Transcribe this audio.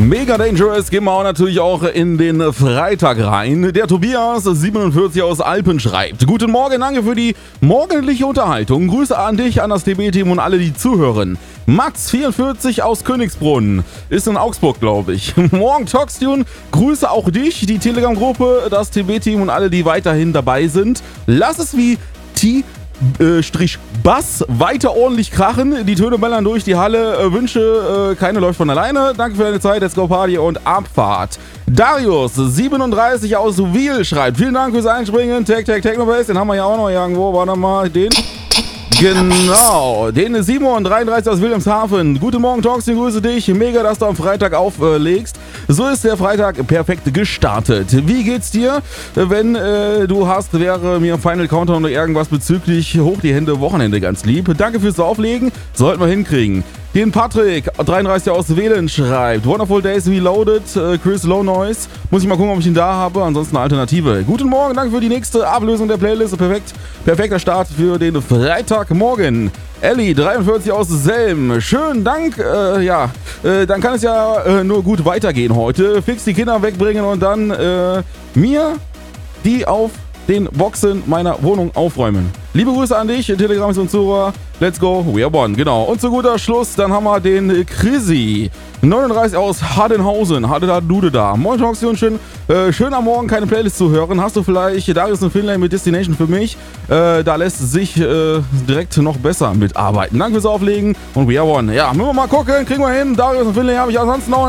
Mega Dangerous gehen wir auch natürlich auch in den Freitag rein. Der Tobias, 47 aus Alpen, schreibt: Guten Morgen, danke für die morgendliche Unterhaltung. Grüße an dich, an das TB-Team und alle, die zuhören. Max, 44 aus Königsbrunn, ist in Augsburg, glaube ich. Morgen, Toxtune, Grüße auch dich, die Telegram-Gruppe, das TB-Team und alle, die weiterhin dabei sind. Lass es wie Bass weiter ordentlich krachen. Die Töne ballern durch die Halle. Wünsche, keine läuft von alleine. Danke für deine Zeit. Let's go Party und Abfahrt. Darius, 37 aus Wiel, schreibt: Vielen Dank fürs Einspringen. Technobase, den haben wir ja auch noch irgendwo. Warte mal, den. Genau, den Simon, 33 aus Wilhelmshaven. Guten Morgen, Toxin, grüße dich. Mega, dass du am Freitag auflegst. So ist der Freitag perfekt gestartet. Wie geht's dir? Wenn du hast, wäre mir Final Countdown oder irgendwas bezüglich Hoch die Hände Wochenende ganz lieb. Danke fürs Auflegen, sollten wir hinkriegen. Den Patrick, 33 aus Wählen, schreibt: Wonderful Days Reloaded, Chris Low Noise. Muss ich mal gucken, ob ich ihn da habe, ansonsten eine Alternative. Guten Morgen, danke für die nächste Ablösung der Playlist. Perfekter Start für den Freitagmorgen. Ellie, 43 aus Selm. Schönen Dank. Dann kann es ja nur gut weitergehen heute. Fix die Kinder wegbringen und dann mir die auf den Boxen meiner Wohnung aufräumen. Liebe Grüße an dich, Telegram und Zuhörer. Let's go, we are one. Genau. Und zu guter Schluss, dann haben wir den Chrissy, 39 aus Hardenhausen. Dude da. Moin Toxi, schön am Morgen keine Playlist zu hören. Hast du vielleicht Darius und Finlay mit Destination für mich? Da lässt sich direkt noch besser mitarbeiten. Danke fürs Auflegen und we are one. Ja, müssen wir mal gucken, kriegen wir hin. Darius und Finlay habe ich ansonsten noch